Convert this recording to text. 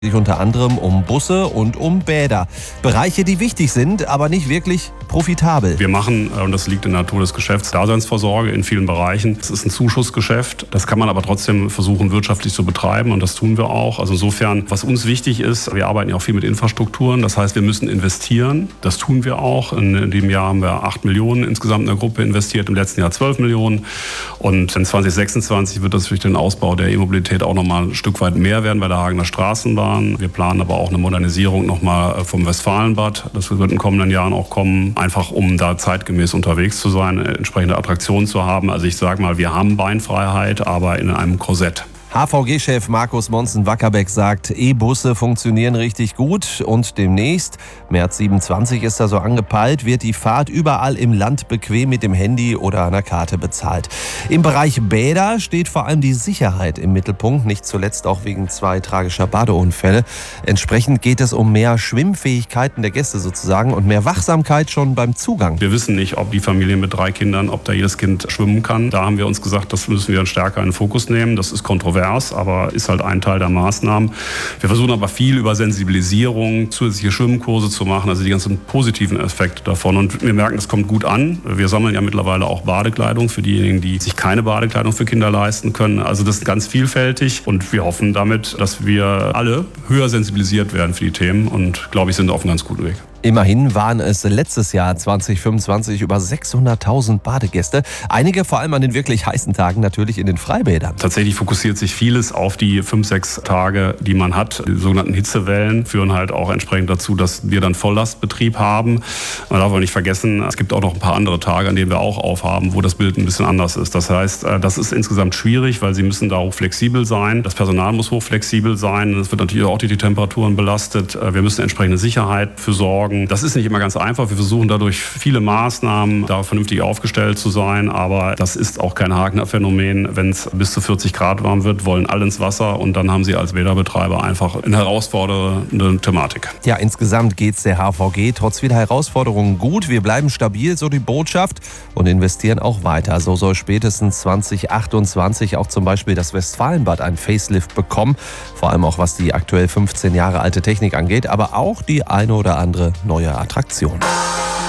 sich unter anderem um Busse und um Bäder. Bereiche, die wichtig sind, aber nicht wirklich profitabel. Wir machen, und das liegt in der Natur des Geschäfts, Daseinsvorsorge in vielen Bereichen. Es ist ein Zuschussgeschäft. Das kann man aber trotzdem versuchen, wirtschaftlich zu betreiben. Und das tun wir auch. Also insofern, was uns wichtig ist, wir arbeiten ja auch viel mit Infrastrukturen. Das heißt, wir müssen investieren. Das tun wir auch. In dem Jahr haben wir 8 Millionen insgesamt in der Gruppe investiert. Im letzten Jahr 12 Millionen. Und in 2026 wird das durch den Ausbau der E-Mobilität auch nochmal ein Stück weit mehr werden bei der Hagener Straßenbahn. Wir planen aber auch eine Modernisierung nochmal vom Westfalenbad. Das wird in den kommenden Jahren auch kommen, einfach um da zeitgemäß unterwegs zu sein, entsprechende Attraktionen zu haben. Also ich sage mal, wir haben Beinfreiheit, aber in einem Korsett. HVG-Chef Markus Monsen-Wackerbeck sagt, E-Busse funktionieren richtig gut und demnächst, März 27 ist da so angepeilt, wird die Fahrt überall im Land bequem mit dem Handy oder einer Karte bezahlt. Im Bereich Bäder steht vor allem die Sicherheit im Mittelpunkt, nicht zuletzt auch wegen 2 tragischer Badeunfälle. Entsprechend geht es um mehr Schwimmfähigkeiten der Gäste sozusagen und mehr Wachsamkeit schon beim Zugang. Wir wissen nicht, ob die Familie mit 3 Kindern, ob da jedes Kind schwimmen kann. Da haben wir uns gesagt, das müssen wir stärker in den Fokus nehmen. Das ist kontrovers, aber ist halt ein Teil der Maßnahmen. Wir versuchen aber viel über Sensibilisierung, zusätzliche Schwimmkurse zu machen, also die ganzen positiven Effekte davon. Und wir merken, das kommt gut an. Wir sammeln ja mittlerweile auch Badekleidung für diejenigen, die sich keine Badekleidung für Kinder leisten können. Also das ist ganz vielfältig und wir hoffen damit, dass wir alle höher sensibilisiert werden für die Themen und, glaube ich, sind auf einem ganz guten Weg. Immerhin waren es letztes Jahr 2025 über 600.000 Badegäste. Einige vor allem an den wirklich heißen Tagen natürlich in den Freibädern. Tatsächlich fokussiert sich vieles auf die 5-6 Tage, die man hat. Die sogenannten Hitzewellen führen halt auch entsprechend dazu, dass wir dann Volllastbetrieb haben. Man darf aber nicht vergessen, es gibt auch noch ein paar andere Tage, an denen wir auch aufhaben, wo das Bild ein bisschen anders ist. Das heißt, das ist insgesamt schwierig, weil sie müssen da hochflexibel sein. Das Personal muss hochflexibel sein. Es wird natürlich auch die Temperaturen belastet. Wir müssen entsprechende Sicherheit für sorgen. Das ist nicht immer ganz einfach. Wir versuchen dadurch viele Maßnahmen, da vernünftig aufgestellt zu sein. Aber das ist auch kein Hagener Phänomen. Wenn es bis zu 40 Grad warm wird, wollen alle ins Wasser. Und dann haben sie als Bäderbetreiber einfach eine herausfordernde Thematik. Ja, insgesamt geht es der HVG trotz vieler Herausforderungen gut. Wir bleiben stabil, so die Botschaft, und investieren auch weiter. So soll spätestens 2028 auch zum Beispiel das Westfalenbad ein Facelift bekommen. Vor allem auch was die aktuell 15 Jahre alte Technik angeht, aber auch die eine oder andere neue Attraktion.